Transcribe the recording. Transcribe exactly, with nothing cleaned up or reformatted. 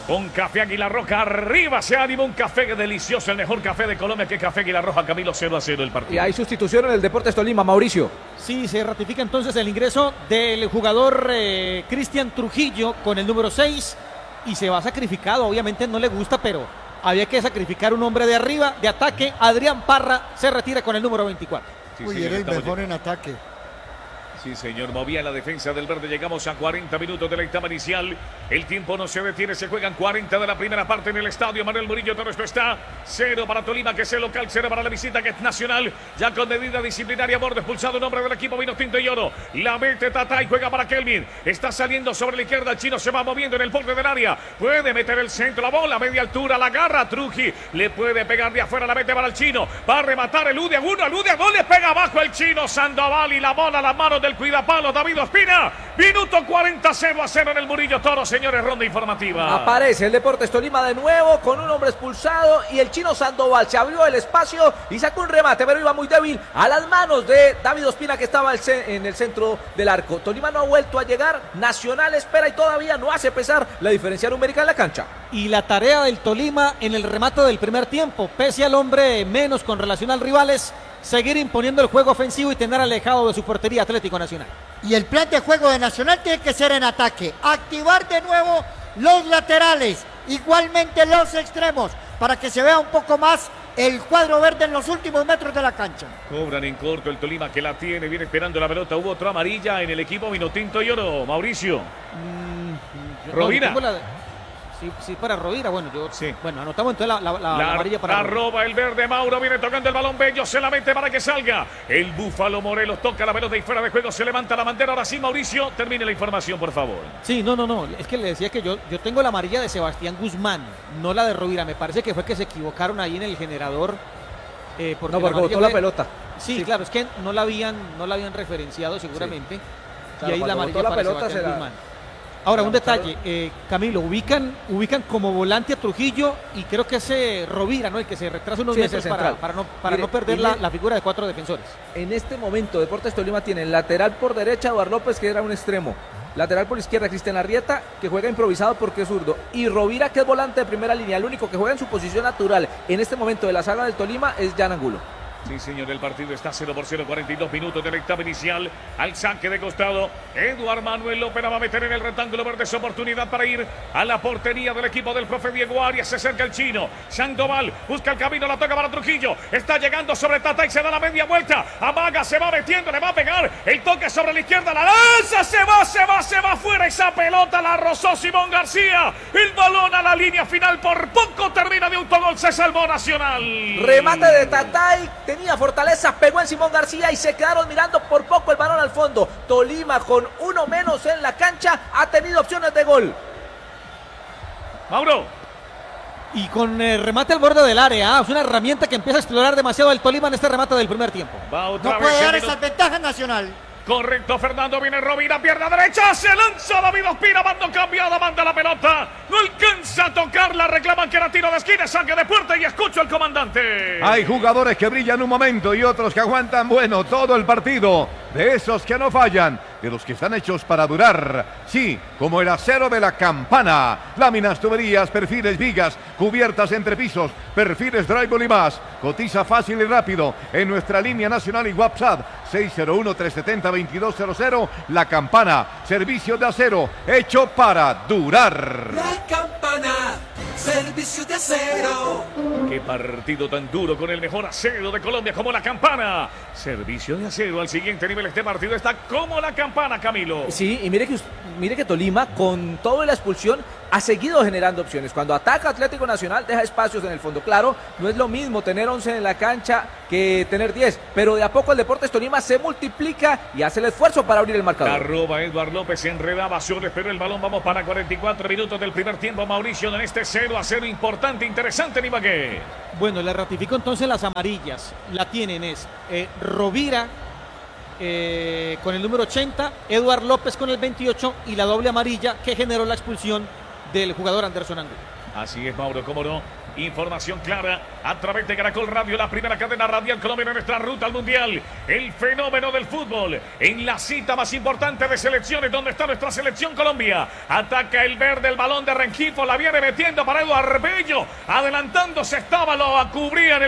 Un café Águila Roja, arriba se anima, un café delicioso, el mejor café de Colombia que Café Águila Roja. Camilo, cero a cero el partido. Y hay sustitución en el Deportes Tolima, Mauricio. Sí, se ratifica entonces el ingreso del jugador eh, Cristian Trujillo con el número seis y se va sacrificado, obviamente no le gusta, pero había que sacrificar un hombre de arriba, de ataque. Adrián Parra se retira con el número veinticuatro. Sí, Uy, señor, era el mejor en ataque. Sí, señor, movía la defensa del verde. Llegamos a cuarenta minutos de la etapa inicial. El tiempo no se detiene, se juegan cuarenta de la primera parte en el estadio Manuel Murillo. Todo esto está cero para Tolima, que es el local, cero para la visita, que es nacional. Ya con medida disciplinaria, borde expulsado un hombre del equipo vino tinto y oro. La mete Tata y juega para Kelvin. Está saliendo sobre la izquierda, el chino se va moviendo en el borde del área. Puede meter el centro, la bola, media altura, la agarra Truji. Le puede pegar de afuera, la mete para el chino. Va a rematar, elude a uno, elude a dos, le pega abajo el chino Sandoval y la bola a las manos del cuidapalo David Ospina. Minuto cuarenta, cero a cero en el Murillo Toro, señores, ronda informativa. Aparece el Deportes Tolima de nuevo con un hombre expulsado y el chino Sandoval se abrió el espacio y sacó un remate, pero iba muy débil a las manos de David Ospina, que estaba en el centro del arco. Tolima no ha vuelto a llegar, Nacional espera y todavía no hace pesar la diferencia numérica en la cancha. Y la tarea del Tolima en el remate del primer tiempo, pese al hombre menos con relación al rival, es seguir imponiendo el juego ofensivo y tener alejado de su portería Atlético Nacional. Y el plan de juego de Nacional tiene que ser en ataque, activar de nuevo los laterales, igualmente los extremos, para que se vea un poco más el cuadro verde en los últimos metros de la cancha. Cobran en corto el Tolima, que la tiene, viene esperando la pelota. Hubo otra amarilla en el equipo vinotinto y oro, Mauricio. Mm, Rovira. No, Sí, sí, para Rovira, bueno, yo, sí. bueno, anotamos entonces la, la, la, la, la amarilla para La Rovira. roba el verde, Mauro viene tocando el balón, Bello se la mete para que salga. El Búfalo Morelos toca la pelota y fuera de juego se levanta la bandera. Ahora sí, Mauricio, termine la información, por favor. Sí, no, no, no, es que le decía que yo, yo tengo la amarilla de Sebastián Guzmán, no la de Rovira. Me parece que fue que se equivocaron ahí en el generador. Eh, porque no, porque botó fue... la pelota. Sí, sí, claro, es que no la habían, no la habían referenciado seguramente. Sí. Claro, y ahí la amarilla la para pelota Sebastián se la... Guzmán. Ahora, un detalle, eh, Camilo, ubican ubican como volante a Trujillo y creo que es eh, Rovira, ¿no? El que se retrasa unos sí, metros para, para no, para Mire, no perder la, la figura de cuatro defensores. En este momento, Deportes Tolima tiene lateral por derecha Eduardo López, que era un extremo. Lateral por izquierda, Cristian Arrieta, que juega improvisado porque es zurdo. Y Rovira, que es volante de primera línea. El único que juega en su posición natural en este momento de la saga del Tolima es Jan Angulo. Sí, señor, el partido está cero por cero, cuarenta y dos minutos de la etapa inicial. Al saque de costado, Eduard Manuel López va a meter en el rectángulo verde su oportunidad para ir a la portería del equipo del profe Diego Arias. Se acerca el chino, Sandoval busca el camino, la toca para Trujillo. Está llegando sobre Tata y se da la media vuelta. Amaga, se va metiendo, le va a pegar. El toque sobre la izquierda, la lanza, se va, se va, se va fuera. Esa pelota la rozó Simón García. El balón a la línea final, por poco termina de autogol, se salvó Nacional. Remate de Tatay. Tenía fortaleza, pegó en Simón García y se quedaron mirando por poco el balón al fondo. Tolima, con uno menos en la cancha, ha tenido opciones de gol. Mauro. Y con el remate al borde del área, ¿eh? Es una herramienta que empieza a explorar demasiado el Tolima en este remate del primer tiempo. Va otra no vez puede dar esas ventajas Nacional. Correcto, Fernando, viene Rovira, pierna derecha, se lanza David Ospina, mando cambiado, manda la pelota, no alcanza a tocarla, reclaman que era tiro de esquina, saque de puerta y escucho al comandante. Hay jugadores que brillan un momento y otros que aguantan, bueno, todo el partido, de esos que no fallan, de los que están hechos para durar, sí, como el acero de la Campana, láminas, tuberías, perfiles, vigas, cubiertas entre pisos, perfiles, drywall y más, cotiza fácil y rápido en nuestra línea nacional y WhatsApp seis cero uno, tres siete cero, veintidós cero cero. La Campana, servicio de acero hecho para durar. La Campana, servicio de acero. Qué partido tan duro con el mejor acero de Colombia como La Campana. Servicio de acero al siguiente nivel. Este partido está como La Campana, Camilo. Sí, y mire que, mire que Tolima, con toda la expulsión, ha seguido generando opciones. Cuando ataca Atlético Nacional, deja espacios en el fondo. Claro, no es lo mismo tener once en la cancha que tener diez, pero de a poco el Deportes Tolima se multiplica y hace el esfuerzo para abrir el marcador. La roba Eduard López, enredaba Soles, pero el balón, vamos para cuarenta y cuatro minutos del primer tiempo, Mauricio, en este cero a cero importante, interesante, en Ibagué. Bueno, le ratifico entonces las amarillas. La tienen es eh, Rovira eh, con el número ochenta, Eduard López con el veintiocho y la doble amarilla que generó la expulsión del jugador Anderson Angulo. Así es, Mauro, cómo no. Información clara a través de Caracol Radio, la primera cadena radial colombiana en nuestra ruta al Mundial. El fenómeno del fútbol en la cita más importante de selecciones, donde está nuestra selección Colombia. Ataca el verde, el balón de Rengifo, la viene metiendo para Eduardo Bello. Adelantándose estaba, lo cubría en el